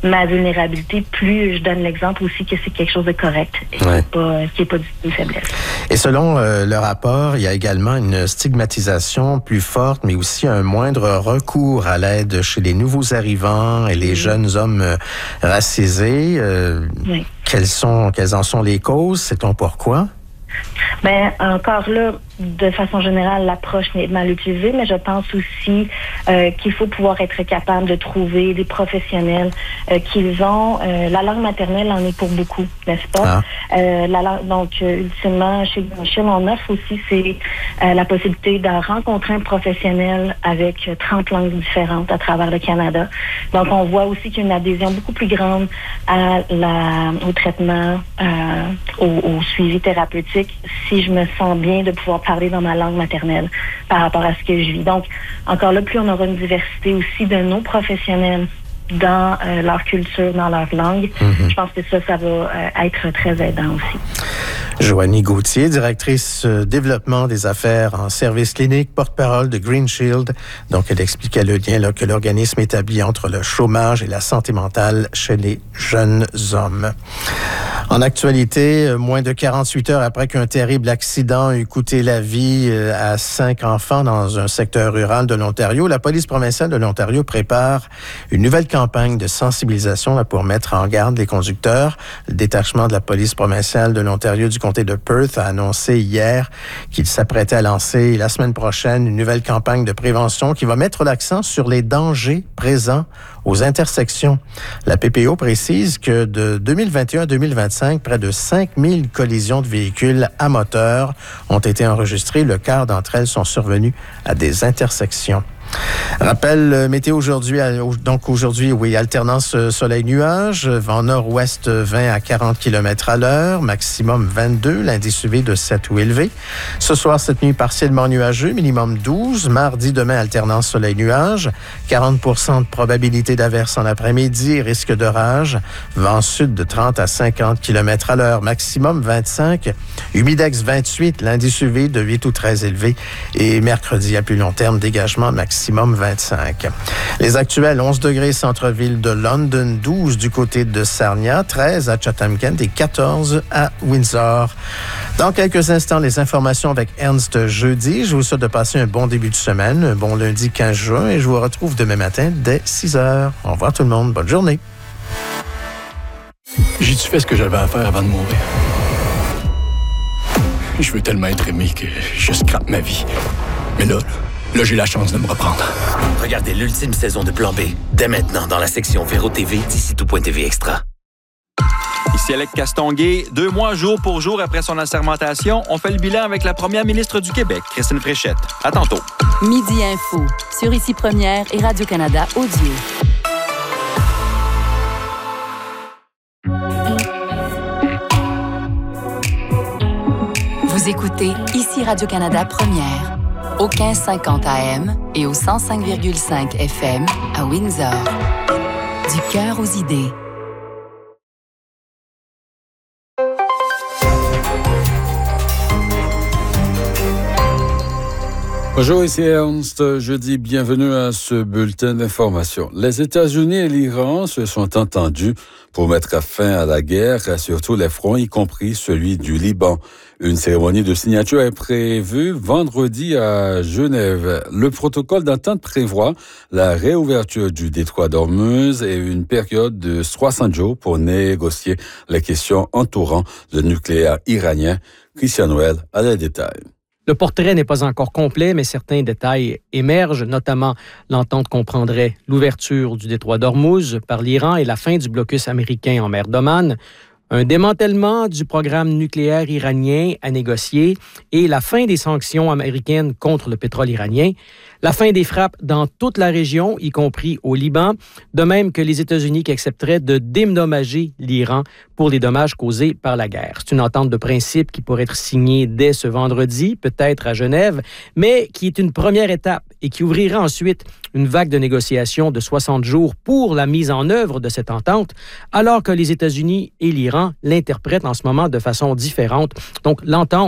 ma vulnérabilité, plus je donne l'exemple aussi que c'est quelque chose de correct et qui n'est pas du tout une faiblesse. Et selon le rapport, il y a également une stigmatisation plus forte, mais aussi un moindre recours à l'aide chez les nouveaux arrivants et les jeunes hommes racisés. Quelles en sont les causes? Sait-on pourquoi? Ben, encore là, de façon générale, l'approche est mal utilisée, mais je pense aussi qu'il faut pouvoir être capable de trouver des professionnels qu'ils ont. La langue maternelle en est pour beaucoup, n'est-ce pas? Ultimement, chez Michel, on offre aussi la possibilité de rencontrer un professionnel avec 30 langues différentes à travers le Canada. Donc, on voit aussi qu'il y a une adhésion beaucoup plus grande au traitement, au suivi thérapeutique, si je me sens bien de pouvoir parler dans ma langue maternelle par rapport à ce que je vis. Donc, encore là, plus on aura une diversité aussi de nos professionnels dans leur culture, dans leur langue, je pense que ça va être très aidant aussi. Joanie Gauthier, directrice développement des affaires en service clinique, porte-parole de Green Shield. Donc, elle expliquait le lien que l'organisme établit entre le chômage et la santé mentale chez les jeunes hommes. En actualité, moins de 48 heures après qu'un terrible accident eut coûté la vie à 5 enfants dans un secteur rural de l'Ontario, la police provinciale de l'Ontario prépare une nouvelle campagne de sensibilisation pour mettre en garde les conducteurs. Le détachement de la police provinciale de l'Ontario du comté de Perth a annoncé hier qu'il s'apprêtait à lancer la semaine prochaine une nouvelle campagne de prévention qui va mettre l'accent sur les dangers présents aux intersections. La PPO précise que de 2021 à 2025, près de 5000 collisions de véhicules à moteur ont été enregistrées. Le quart d'entre elles sont survenues à des intersections. Rappel météo aujourd'hui, alternance soleil-nuage, vent nord-ouest 20 à 40 km à l'heure, maximum 22, l'indice UV de 7 ou élevé. Ce soir, cette nuit, partiellement nuageux, minimum 12. Mardi, demain, alternance soleil-nuage, 40% de probabilité d'averse en après-midi, risque d'orage, vent sud de 30 à 50 km à l'heure, maximum 25, humidex 28, l'indice UV de 8 ou 13 élevé, et mercredi, à plus long terme, dégagement maximum 25. Les actuels, 11 degrés centre-ville de London, 12 du côté de Sarnia, 13 à Chatham-Kent et 14 à Windsor. Dans quelques instants, les informations avec Ernst jeudi. Je vous souhaite de passer un bon début de semaine, un bon lundi 15 juin et je vous retrouve demain matin dès 6 heures. Au revoir tout le monde. Bonne journée. J'ai-tu fait ce que j'avais à faire avant de mourir? Je veux tellement être aimé que je scrape ma vie. Mais là, j'ai la chance de me reprendre. Regardez l'ultime saison de Plan B, dès maintenant dans la section Véro TV d'ici tout.tv Extra. Ici Alec Castonguay. 2 mois jour pour jour après son assermentation, on fait le bilan avec la première ministre du Québec, Christine Fréchette. À tantôt. Midi Info, sur Ici Première et Radio-Canada Audio. Vous écoutez Ici Radio-Canada Première. Au 1550 AM et au 105,5 FM à Windsor. Du cœur aux idées. Bonjour, ici Ernst. Je dis bienvenue à ce bulletin d'information. Les États-Unis et l'Iran se sont entendus pour mettre fin à la guerre sur tous les fronts, y compris celui du Liban. Une cérémonie de signature est prévue vendredi à Genève. Le protocole d'entente prévoit la réouverture du détroit d'Ormuz et une période de 60 jours pour négocier les questions entourant le nucléaire iranien. Christian Noël a les détails. Le portrait n'est pas encore complet, mais certains détails émergent, notamment l'entente comprendrait l'ouverture du détroit d'Ormuz par l'Iran et la fin du blocus américain en mer d'Oman, un démantèlement du programme nucléaire iranien à négocier et la fin des sanctions américaines contre le pétrole iranien, la fin des frappes dans toute la région, y compris au Liban, de même que les États-Unis qui accepteraient de dédommager l'Iran pour les dommages causés par la guerre. C'est une entente de principe qui pourrait être signée dès ce vendredi, peut-être à Genève, mais qui est une première étape et qui ouvrira ensuite une vague de négociations de 60 jours pour la mise en œuvre de cette entente, alors que les États-Unis et l'Iran l'interprètent en ce moment de façon différente. Donc, l'entente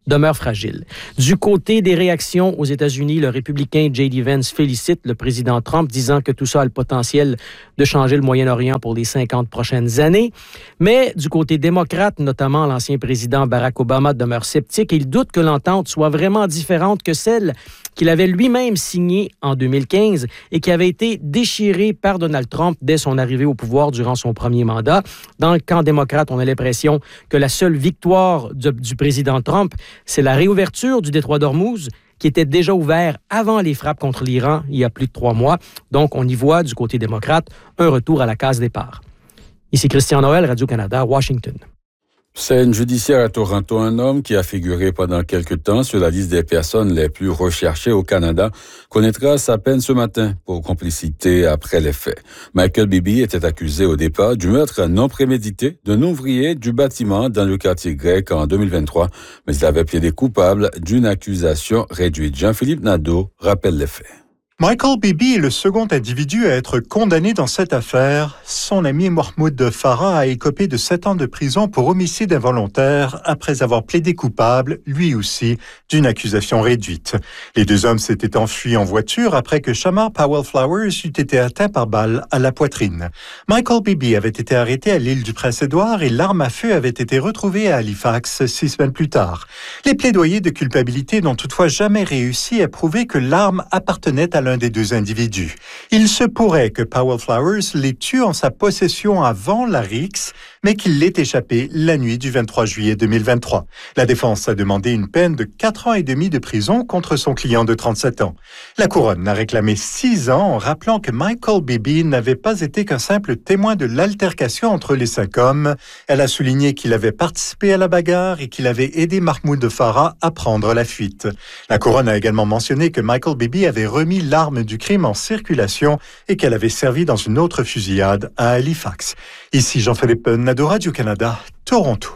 demeure fragile. Du côté des réactions aux États-Unis, le républicain J.D. Vance félicite le président Trump, disant que tout ça a le potentiel de changer le Moyen-Orient pour les 50 prochaines années. Mais du côté démocrate, notamment l'ancien président Barack Obama demeure sceptique et il doute que l'entente soit vraiment différente que celle qu'il avait lui-même signée en 2015 et qui avait été déchirée par Donald Trump dès son arrivée au pouvoir durant son premier mandat. Dans le camp démocrate, on a l'impression que la seule victoire du président Trump, c'est la réouverture du détroit d'Ormuz, qui était déjà ouvert avant les frappes contre l'Iran il y a plus de 3 mois. Donc, on y voit, du côté démocrate, un retour à la case départ. Ici Christian Noël, Radio-Canada, Washington. Scène judiciaire à Toronto, un homme qui a figuré pendant quelque temps sur la liste des personnes les plus recherchées au Canada connaîtra sa peine ce matin pour complicité après les faits. Michael Bibi était accusé au départ du meurtre non prémédité d'un ouvrier du bâtiment dans le quartier grec en 2023, mais il avait plaidé coupable d'une accusation réduite. Jean-Philippe Nadeau rappelle les faits. Michael Bibi est le second individu à être condamné dans cette affaire. Son ami Mahmoud Farah a écopé de 7 ans de prison pour homicide involontaire après avoir plaidé coupable, lui aussi, d'une accusation réduite. Les 2 hommes s'étaient enfuis en voiture après que Shamar Powell Flowers eût été atteint par balle à la poitrine. Michael Bibi avait été arrêté à l'île du Prince-Édouard et l'arme à feu avait été retrouvée à Halifax 6 semaines plus tard. Les plaidoyers de culpabilité n'ont toutefois jamais réussi à prouver que l'arme appartenait à l'un des 2 individus. Il se pourrait que Powell Flowers l'ait tué en sa possession avant la rixe, mais qu'il l'ait échappé la nuit du 23 juillet 2023. La défense a demandé une peine de 4 ans et demi de prison contre son client de 37 ans. La couronne a réclamé 6 ans en rappelant que Michael Bibi n'avait pas été qu'un simple témoin de l'altercation entre les 5 hommes. Elle a souligné qu'il avait participé à la bagarre et qu'il avait aidé Mahmoud Farah à prendre la fuite. La couronne a également mentionné que Michael Bibi avait remis l'arme du crime en circulation et qu'elle avait servi dans une autre fusillade à Halifax. Ici Jean-Philippe Nadeau, Radio-Canada, Toronto.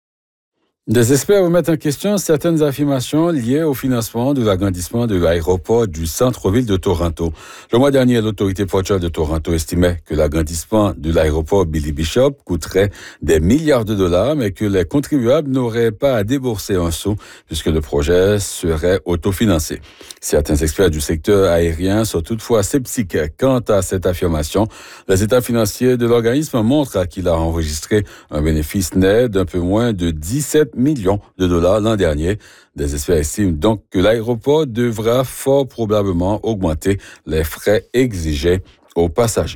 Des experts remettent en question certaines affirmations liées au financement de l'agrandissement de l'aéroport du centre-ville de Toronto. Le mois dernier, l'autorité portuaire de Toronto estimait que l'agrandissement de l'aéroport Billy Bishop coûterait des milliards de dollars, mais que les contribuables n'auraient pas à débourser un sou puisque le projet serait autofinancé. Certains experts du secteur aérien sont toutefois sceptiques quant à cette affirmation. Les états financiers de l'organisme montrent qu'il a enregistré un bénéfice net d'un peu moins de 17 millions de dollars l'an dernier. Des experts estiment donc que l'aéroport devra fort probablement augmenter les frais exigés aux passagers.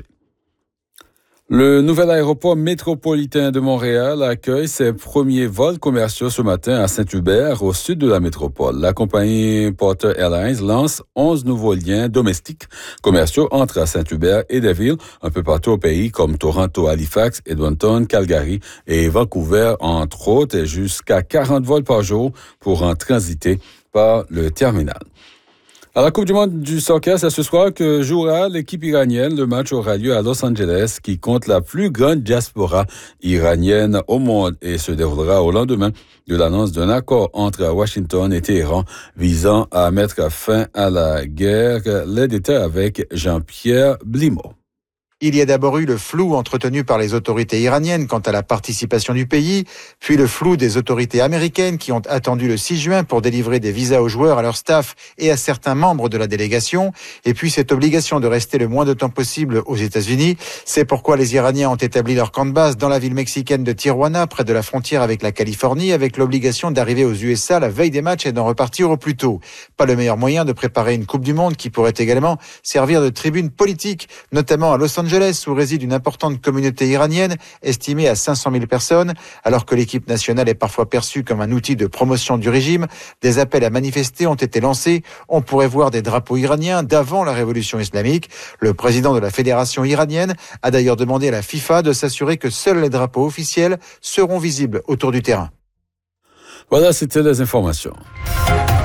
Le nouvel aéroport métropolitain de Montréal accueille ses premiers vols commerciaux ce matin à Saint-Hubert, au sud de la métropole. La compagnie Porter Airlines lance 11 nouveaux liens domestiques commerciaux entre Saint-Hubert et des villes un peu partout au pays, comme Toronto, Halifax, Edmonton, Calgary et Vancouver, entre autres, et jusqu'à 40 vols par jour pour en transiter par le terminal. À la Coupe du monde du soccer, c'est ce soir que jouera l'équipe iranienne. Le match aura lieu à Los Angeles, qui compte la plus grande diaspora iranienne au monde, et se déroulera au lendemain de l'annonce d'un accord entre Washington et Téhéran visant à mettre fin à la guerre. Les détails avec Jean-Pierre Blimeau. Il y a d'abord eu le flou entretenu par les autorités iraniennes quant à la participation du pays, puis le flou des autorités américaines qui ont attendu le 6 juin pour délivrer des visas aux joueurs, à leur staff et à certains membres de la délégation, et puis cette obligation de rester le moins de temps possible aux États-Unis. C'est pourquoi les Iraniens ont établi leur camp de base dans la ville mexicaine de Tijuana, près de la frontière avec la Californie, avec l'obligation d'arriver aux USA la veille des matchs et d'en repartir au plus tôt. Pas le meilleur moyen de préparer une Coupe du Monde qui pourrait également servir de tribune politique, notamment à Los Angeles, où réside une importante communauté iranienne, estimée à 500 000 personnes. Alors que l'équipe nationale est parfois perçue comme un outil de promotion du régime, des appels à manifester ont été lancés. On pourrait voir des drapeaux iraniens d'avant la révolution islamique. Le président de la fédération iranienne a d'ailleurs demandé à la FIFA de s'assurer que seuls les drapeaux officiels seront visibles autour du terrain. Voilà, c'était les informations.